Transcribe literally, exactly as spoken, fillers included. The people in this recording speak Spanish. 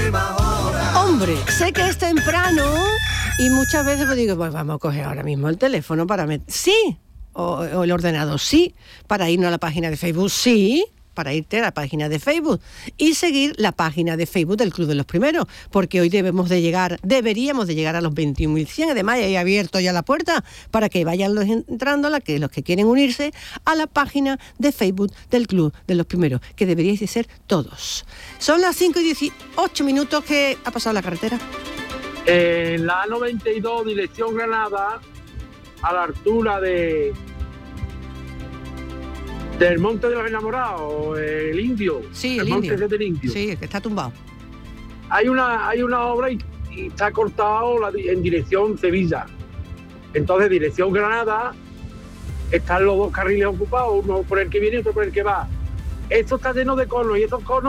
Hombre, sé que es temprano y muchas veces pues digo, pues vamos a coger ahora mismo el teléfono para meter... Sí, o, o el ordenador, sí, para irnos a la página de Facebook, sí, para irte a la página de Facebook y seguir la página de Facebook del Club de los Primeros, porque hoy debemos de llegar, deberíamos de llegar a los veintiún mil cien, además ya he abierto ya la puerta para que vayan los entrando, la que, los que quieren unirse a la página de Facebook del Club de los Primeros, que deberíais de ser todos. Son las cinco y dieciocho minutos. Que ha pasado la carretera. En la A noventa y dos, dirección Granada, a la altura de del Monte de los Enamorados, el Indio. Sí, el, el Monte Indio. del Indio. Sí, el que está tumbado. Hay una, hay una obra y, y está cortado la, en dirección Sevilla. Entonces, dirección Granada, están los dos carriles ocupados, uno por el que viene y otro por el que va. Esto está lleno de conos y estos conos